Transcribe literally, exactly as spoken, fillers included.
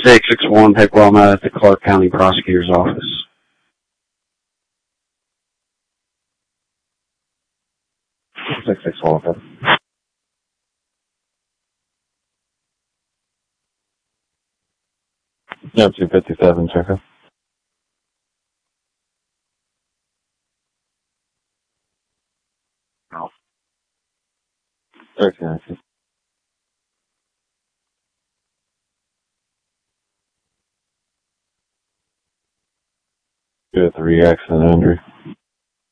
six six one, Hickwell, I'm at the Clark County Prosecutor's Office. six six one, okay. Yeah, two fifty-seven, checker. No. thirteen, I see. Two three, accident injury.